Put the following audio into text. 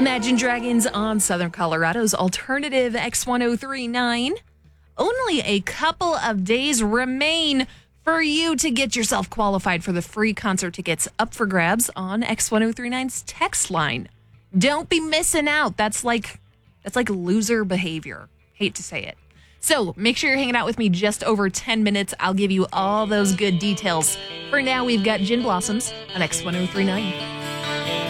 Imagine Dragons on Southern Colorado's alternative X1039. Only a couple of days remain for you to get yourself qualified for the free concert tickets up for grabs on X1039's text line. Don't be missing out. That's like loser behavior. Hate to say it. So make sure you're hanging out with me just over 10 minutes. I'll give you all those good details. For now, we've got Gin Blossoms on X1039.